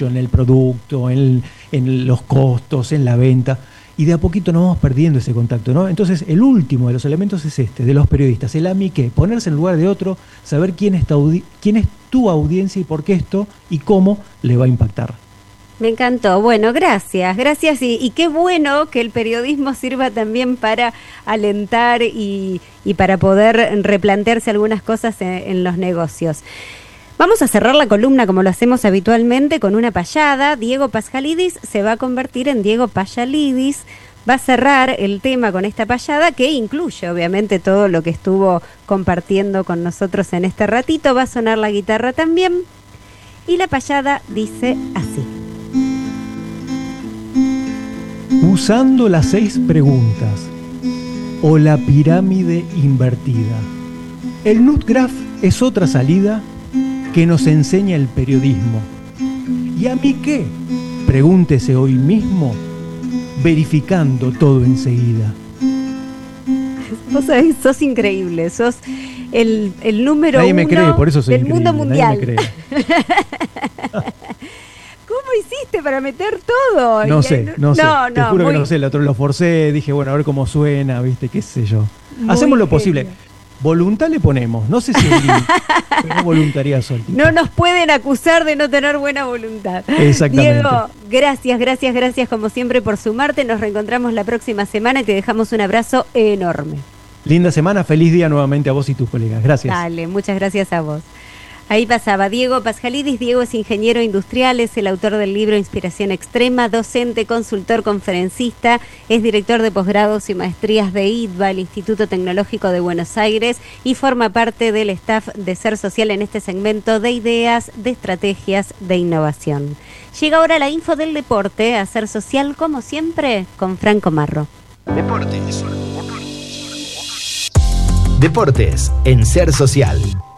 mucho en el producto, en los costos, en la venta, y de a poquito nos vamos perdiendo ese contacto, ¿no? Entonces, el último de los elementos es de los periodistas, el a mí qué, ponerse en el lugar de otro, saber quién es tu audiencia y por qué esto y cómo le va a impactar. Me encantó. Bueno, gracias y qué bueno que el periodismo sirva también para alentar y para poder replantearse algunas cosas en los negocios. Vamos a cerrar la columna como lo hacemos habitualmente con una payada. Diego Pasjalidis se va a convertir en Diego Payalidis. Va a cerrar el tema con esta payada que incluye obviamente todo lo que estuvo compartiendo con nosotros en este ratito. Va a sonar la guitarra también y la payada dice así. Usando las 6 preguntas o la pirámide invertida, el Nutgraph es otra salida que nos enseña el periodismo. ¿Y a mí qué? Pregúntese hoy mismo, verificando todo enseguida. Vos sabés, sos increíble, sos el número nadie me uno cree, por eso soy del mundo mundial. Nadie me cree. ¿Cómo hiciste para meter todo? No sé, te juro que no sé, lo forcé, dije, bueno, a ver cómo suena, viste, qué sé yo. Hacemos lo posible. Voluntad le ponemos, no sé si es lindo, pero voluntariado solito. No nos pueden acusar de no tener buena voluntad. Exactamente. Diego, gracias como siempre por sumarte. Nos reencontramos la próxima semana y te dejamos un abrazo enorme. Linda semana, feliz día nuevamente a vos y tus colegas. Gracias. Dale, muchas gracias a vos. Ahí pasaba Diego Pasjalidis. Diego es ingeniero industrial, es el autor del libro Inspiración Extrema, docente, consultor, conferencista, es director de posgrados y maestrías de ITBA, el Instituto Tecnológico de Buenos Aires, y forma parte del staff de Ser Social en este segmento de ideas, de estrategias, de innovación. Llega ahora la info del deporte, a Ser Social como siempre, con Franco Marro. Deportes en Ser Social.